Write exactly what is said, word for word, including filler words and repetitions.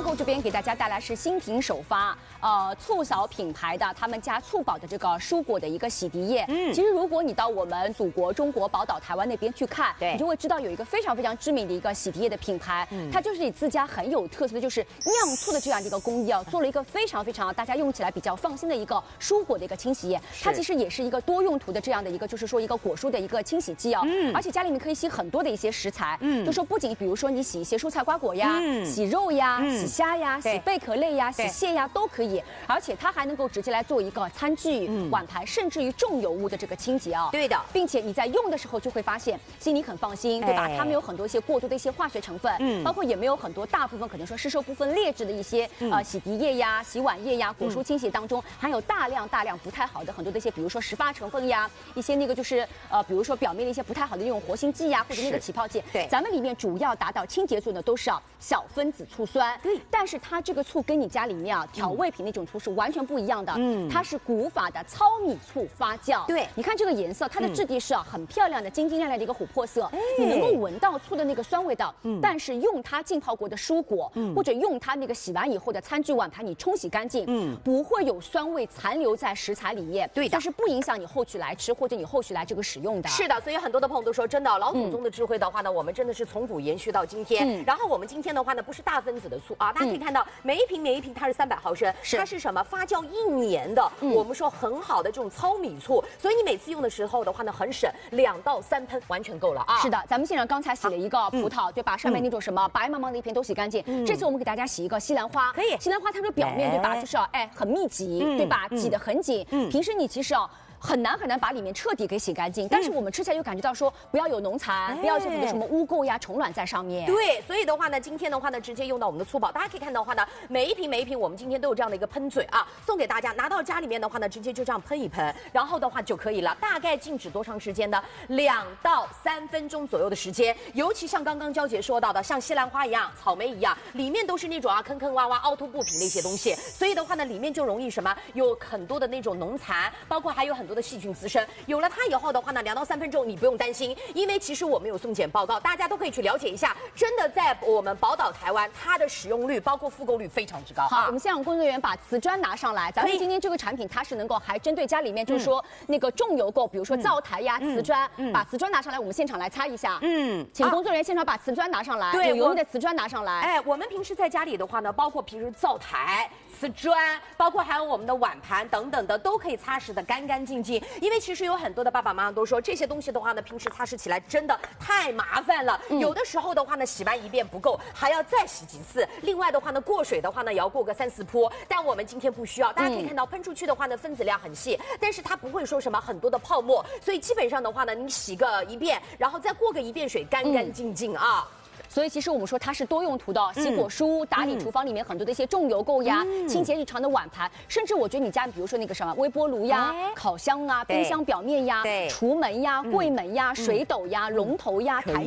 购这边给大家带来是新品首发，呃，促扫品牌的他们家促宝的这个蔬果的一个洗涤液。嗯，其实如果你到我们祖国中国宝岛台湾那边去看，对，你就会知道有一个非常非常知名的一个洗涤液的品牌，嗯，它就是以自家很有特色的，就是酿醋的这样的一个工艺啊，做了一个非常非常大家用起来比较放心的一个蔬果的一个清洗液。它其实也是一个多用途的这样的一个，就是说一个果蔬的一个清洗剂啊。嗯，而且家里面可以洗很多的一些食材。嗯，就说不仅比如说你洗一些蔬菜瓜果呀，嗯、洗肉呀、嗯、洗虾呀、洗贝壳类呀、洗蟹呀都可以。而且它还能够直接来做一个餐具、嗯、碗盘，甚至于重油污的这个清洁啊。对的，并且你在用的时候就会发现心里很放心，对吧？它没有很多一些过多的一些化学成分，嗯，包括也没有很多大部分可能说湿受部分劣质的一些、嗯、呃洗涤液呀、洗碗液呀、果蔬清洗当中含有大量大量不太好的很多的一些，比如说石化成分呀，一些那个就是呃，比如说表面的一些不太好的那种活性剂呀，或者那个起泡剂。对，咱们里面主要达到清洁作用的都是啊小分子醋酸。对，但是它这个醋跟你家里面啊调味品那种醋是完全不一样的。嗯，它是古法的糙米醋发酵。对，你看这个颜色，它的质地是啊很漂亮的晶晶亮亮的一个琥珀色，嗯、你能够闻到醋的那个酸味道。嗯，但是用它浸泡过的蔬果，嗯、或者用它那个洗完以后的餐具碗盘，你冲洗干净，嗯，不会有酸味残留在食材里面。对的，就是不影响你后续来吃或者你后续来这个使用的。 是的，所以很多的朋友都说，真的老祖宗的智慧的话呢，嗯、我们真的是从古延续到今天。嗯、然后我们今天的话呢，不是大分子的醋啊，大家可以看到、嗯、每一瓶每一瓶它是三百毫升，它是什么发酵一年的，嗯、我们说很好的这种糙米醋，所以你每次用的时候的话呢，很省，两到三喷完全够了啊。 是的，咱们现场刚才洗了一个葡萄，嗯、对吧？上面那种什么白茫茫的一片都洗干净。嗯、这次我们给大家洗一个西兰花，可以。西兰花它这表面对吧，就是啊，哎，很密集，嗯、对吧？挤得很紧。嗯、平时你其实啊。很难很难把里面彻底给洗干净，但是我们吃起来就感觉到说不要有农残，不要有很多什么污垢呀、虫卵在上面。 对，所以的话呢，今天的话呢，直接用到我们的粗宝，大家可以看到的话呢，每一瓶每一瓶，我们今天都有这样的一个喷嘴啊，送给大家，拿到家里面的话呢，直接就这样喷一喷，然后的话就可以了。大概静止多长时间呢？两到三分钟左右的时间。尤其像刚刚娇姐说到的，像西兰花一样、草莓一样，里面都是那种啊坑坑洼洼、凹凸不平的一些东西，所以的话呢，里面就容易什么，有很多的那种农残，包括还有很多的细菌滋生。有了它以后的话呢，两到三分钟你不用担心，因为其实我们有送检报告，大家都可以去了解一下。真的在我们宝岛台湾，它的使用率包括复购率非常之高。 好，我们现场工作人员把瓷砖拿上来，咱们今天这个产品它是能够还针对家里面，就是说那个重油垢，比如说灶台呀、瓷砖，把瓷砖拿上来，我们现场来擦一下。嗯，请工作人员现场把瓷砖拿上来，对，有油腻的瓷砖拿上来。 哎，我们平时在家里的话呢，包括平时灶台、瓷砖，包括还有我们的碗盘等等的，都可以擦拭的干干净净，因为其实。其实有很多的爸爸妈妈都说这些东西的话呢，平时擦拭起来真的太麻烦了。嗯、有的时候的话呢，洗完一遍不够，还要再洗几次。另外的话呢，过水的话呢，也要过个三四泼。但我们今天不需要，大家可以看到喷出去的话呢，分子量很细，但是它不会说什么很多的泡沫，所以基本上的话呢，你洗个一遍，然后再过个一遍水，干干净净啊。嗯所以其实我们说它是多用途的，洗果蔬、打理厨房里面很多的一些重油垢呀，嗯、清洁日常的碗盘，甚至我觉得你家比如说那个什么微波炉呀、哎、烤箱啊、冰箱表面呀、橱门呀、柜门呀、水斗呀、龙头呀、台。